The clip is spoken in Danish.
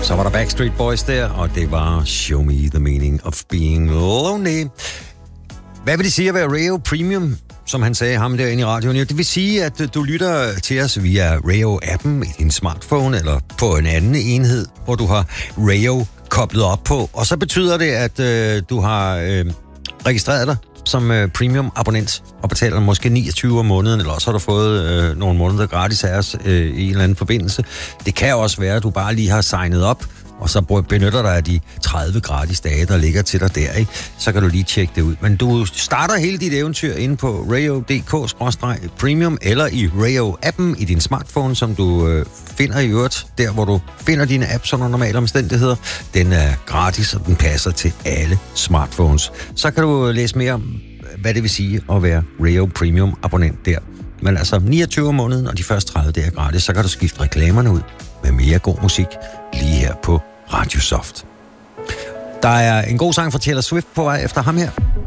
Så var der Backstreet Boys der, og det var Show Me the Meaning of Being Lonely. Hvad vil det sige at være Rayo Premium, som han sagde ham derinde i radioen? Det vil sige, at du lytter til os via Rayo-appen i din smartphone, eller på en anden enhed, hvor du har Rayo koblet op på. Og så betyder det, at du har registreret dig som premium-abonnent og betaler måske 29 om måneden, eller også har du fået nogle måneder gratis af os i en eller anden forbindelse. Det kan også være, at du bare lige har signet op, og så benytter dig af de 30 gratis dage, der ligger til dig der, ikke? Så kan du lige tjekke det ud. Men du starter hele dit eventyr inde på rayo.dk/premium eller i Rayo-appen i din smartphone, som du finder i øvrigt, der hvor du finder dine apps under normale omstændigheder. Den er gratis, og den passer til alle smartphones. Så kan du læse mere om, hvad det vil sige at være Rayo Premium abonnent der. Men altså 29 om måneden, og de første 30 der er gratis, så kan du skifte reklamerne ud med mere god musik lige her på Radio Soft. Der er en god sang fra Taylor Swift på vej efter ham her.